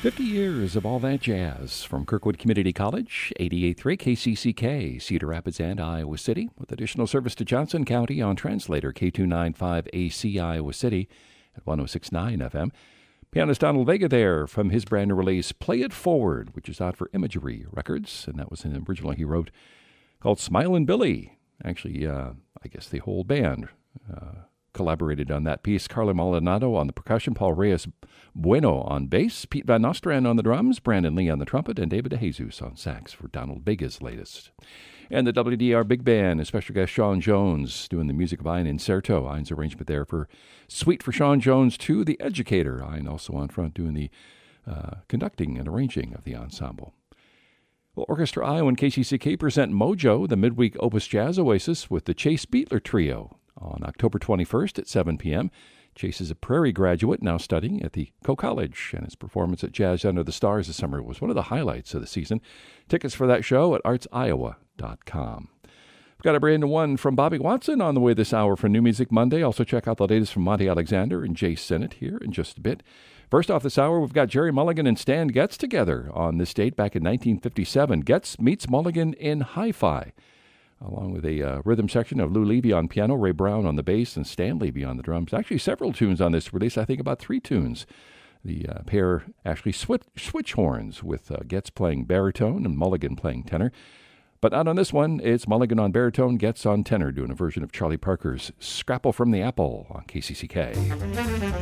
50 years of all that jazz from Kirkwood Community College, 88.3 KCCK, Cedar Rapids and Iowa City, with additional service to Johnson County on translator K295 AC Iowa City at 106.9 FM. Pianist Donald Vega there from his brand new release, Play It Forward, which is out for Imagery Records, and that was an original he wrote called Smilin' Billy. Actually, I guess the whole band collaborated on that piece. Carlo Maldonado on the percussion, Paul Reyes Bueno on bass, Pete Van Nostrand on the drums, Brandon Lee on the trumpet, and David DeJesus on sax for Donald Vega's latest. And the WDR Big Band, and special guest Sean Jones doing the music of Ian Incerto. Ian's arrangement there for Suite for Sean Jones 2, The Educator. Ian also on front doing the conducting and arranging of the ensemble. Well, Orchestra Iowa and KCCK present Mojo, the midweek Opus Jazz Oasis, with the Chase Beatler Trio on October 21st at 7 p.m. Chase is a Prairie graduate now studying at the Coe College, and his performance at Jazz Under the Stars this summer was one of the highlights of the season. Tickets for that show at artsiowa.com. We've got a brand new one from Bobby Watson on the way this hour for New Music Monday. Also check out the latest from Monty Alexander and Jay Sennett here in just a bit. First off this hour, we've got Jerry Mulligan and Stan Getz together on this date back in 1957. Getz meets Mulligan in Hi-Fi, along with a rhythm section of Lou Levy on piano, Ray Brown on the bass, and Stan Levy on the drums. Actually, several tunes on this release. I think about 3 tunes. The pair actually switch horns, with Getz playing baritone and Mulligan playing tenor. But not on this one. It's Mulligan on baritone, Getz on tenor, doing a version of Charlie Parker's Scrapple from the Apple on KCCK.